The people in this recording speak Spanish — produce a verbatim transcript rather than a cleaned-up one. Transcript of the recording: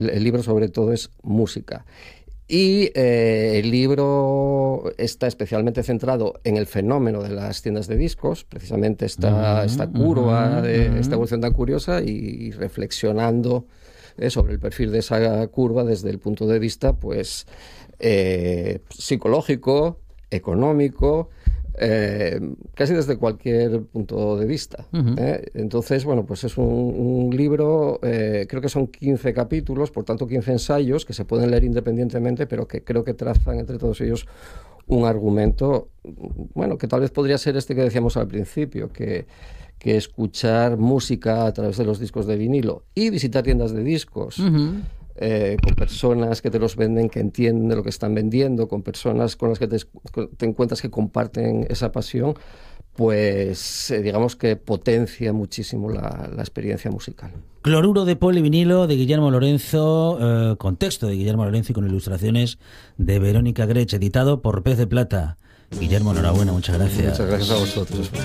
El libro sobre todo es música. Y eh, el libro está especialmente centrado en el fenómeno de las tiendas de discos, precisamente esta, uh-huh, esta curva, uh-huh, de, uh-huh. esta evolución tan curiosa, y, y reflexionando eh, sobre el perfil de esa curva desde el punto de vista pues eh, psicológico, económico, Eh, casi desde cualquier punto de vista. Uh-huh. ¿eh? Entonces, bueno, pues es un, un libro, eh, creo que son quince capítulos, por tanto quince ensayos que se pueden leer independientemente, pero que creo que trazan entre todos ellos un argumento, bueno, que tal vez podría ser este que decíamos al principio, que, que escuchar música a través de los discos de vinilo y visitar tiendas de discos, uh-huh. Eh, con personas que te los venden, que entienden de lo que están vendiendo, con personas con las que te, te encuentras que comparten esa pasión, pues eh, digamos que potencia muchísimo la, la experiencia musical. Cloruro de polivinilo de Guillermo Lorenzo, eh, con texto de Guillermo Lorenzo y con ilustraciones de Verónica Grech, editado por Pez de Plata. Guillermo, enhorabuena, muchas gracias. Muchas gracias a vosotros.